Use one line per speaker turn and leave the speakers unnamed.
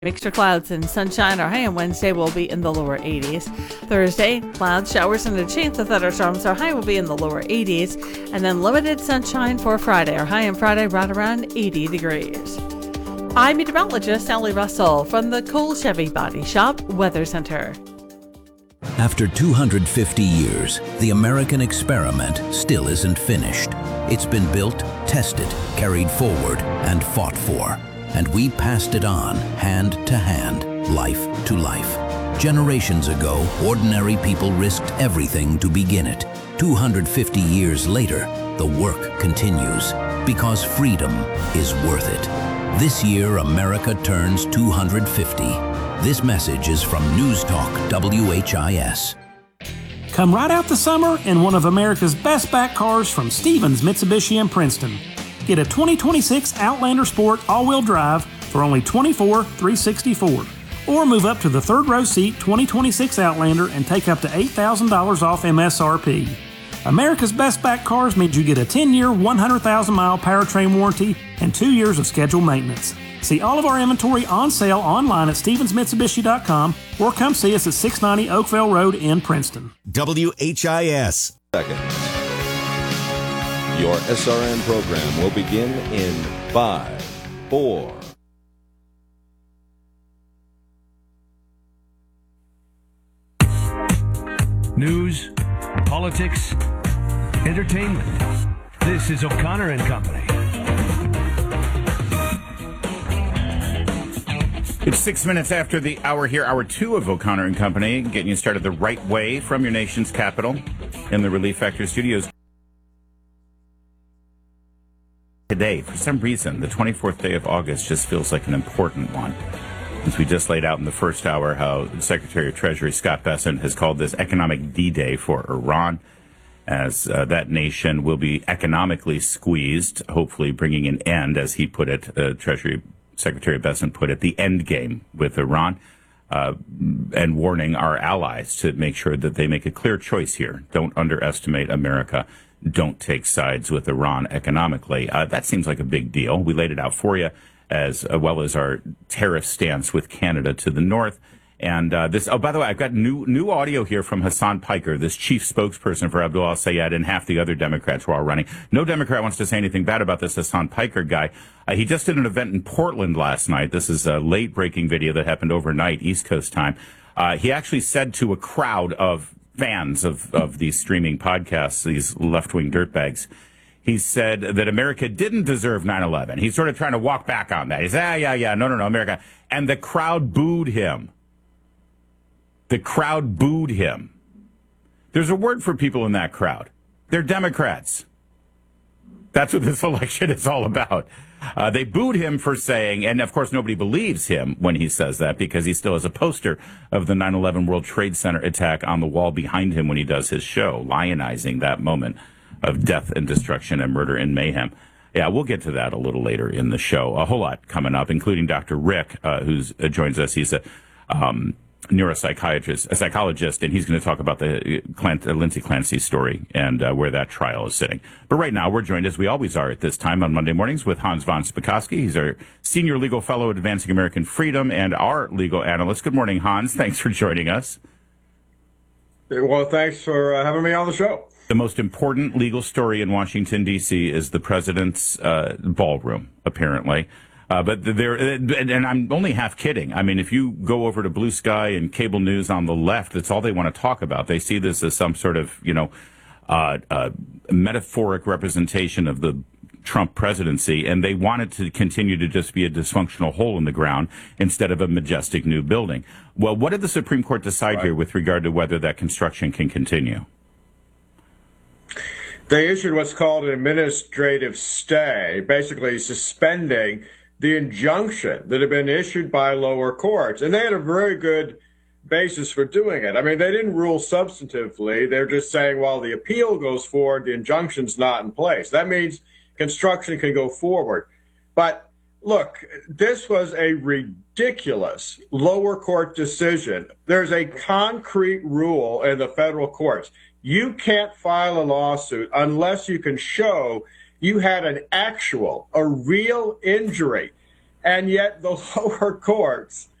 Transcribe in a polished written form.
Mixed clouds and sunshine. Our high on Wednesday will be in the lower 80s. Thursday, clouds, showers, and a chance of thunderstorms. Our high will be in the lower 80s. And then limited sunshine for Friday. Our high on Friday right around 80 degrees. I'm meteorologist Sally Russell from the Cole Chevy Body Shop Weather Center.
After 250 years, the American experiment still isn't finished. It's been built, tested, carried forward, and fought for. And we passed it on, hand to hand, life to life. Generations ago, ordinary people risked everything to begin it. 250 years later, the work continues, because freedom is worth it. This year, America turns 250. This message is from News Talk WHIS.
Come right out the summer in one of America's best back cars from Stevens Mitsubishi in Princeton. Get a 2026 Outlander Sport all-wheel drive for only $24,364. Or move up to the third row seat 2026 Outlander and take up to $8,000 off MSRP. America's best back cars means you get a 10-year, 100,000-mile powertrain warranty and 2 years of scheduled maintenance. See all of our inventory on sale online at StevensMitsubishi.com or come see us at 690 Oakville Road in Princeton.
WHIS.
Second. Your SRN program will begin in 5, 4.
News, politics, entertainment. This is O'Connor and Company.
It's 6 minutes after the hour here, hour 2 of O'Connor and Company, getting you started the right way from your nation's capital in the Relief Factor studios. Today, for some reason, the 24th day of August just feels like an important one. As we just laid out in the first hour how Secretary of Treasury Scott Bessent has called this economic D-Day for Iran, as that nation will be economically squeezed, hopefully bringing an end, as he put it, Treasury Secretary Bessent put it, the end game with Iran, and warning our allies to make sure that they make a clear choice here. Don't underestimate America. Don't take sides with Iran economically. That seems like a big deal. We laid it out for you, as well as our tariff stance with Canada to the north. And this, oh, by the way, I've got new audio here from Hassan Piker, this chief spokesperson for Abdul al-Sayed and half the other Democrats who are running. No Democrat wants to say anything bad about this Hassan Piker guy. He just did an event in Portland last night. This is a late-breaking video that happened overnight, East Coast time. He actually said to a crowd of fans of these streaming podcasts, these left-wing dirtbags, he said that America didn't deserve 9/11. He's sort of trying to walk back on that. He said, no, America. And the crowd booed him. The crowd booed him. There's a word for people in that crowd. They're Democrats. That's what this election is all about. They booed him for saying, and of course nobody believes him when he says that, because he still has a poster of the 9/11 World Trade Center attack on the wall behind him when he does his show, lionizing that moment of death and destruction and murder and mayhem. Yeah, we'll get to that a little later in the show. A whole lot coming up, including Dr. Rick, who joins us. He's a neuropsychiatrist, a psychologist, and he's going to talk about the Lindsay Clancy story and where that trial is sitting. But right now, we're joined, as we always are at this time on Monday mornings, with Hans von Spakovsky. He's our senior legal fellow at Advancing American Freedom and our legal analyst. Good morning, Hans. Thanks for joining us.
Well, thanks for having me on the show.
The most important legal story in Washington, D.C. is the president's ballroom, apparently. But there, and I'm only half kidding. I mean, if you go over to Blue Sky and cable news on the left, that's all they want to talk about. They see this as some sort of, metaphoric representation of the Trump presidency, and they want it to continue to just be a dysfunctional hole in the ground instead of a majestic new building. Well, what did the Supreme Court decide here with regard to whether that construction can continue?
They issued what's called an administrative stay, basically suspending the injunction that had been issued by lower courts. And they had a very good basis for doing it. I mean, they didn't rule substantively. They're just saying, well, the appeal goes forward, the injunction's not in place. That means construction can go forward. But look, this was a ridiculous lower court decision. There's a concrete rule in the federal courts. You can't file a lawsuit unless you can show you had a real injury. And yet the lower courts